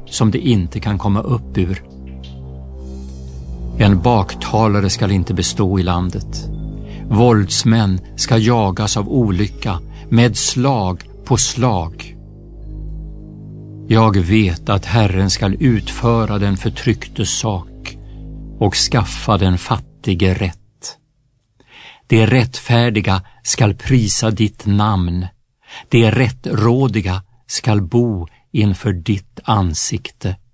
som det inte kan komma upp ur. En baktalare skall inte bestå i landet. Våldsmän ska jagas av olycka med slag på slag. Jag vet att Herren skall utföra den förtrycktes sak och skaffa den fattige rätt. Det rättfärdiga skall prisa ditt namn. Det rättrådiga skall bo inför ditt ansikte.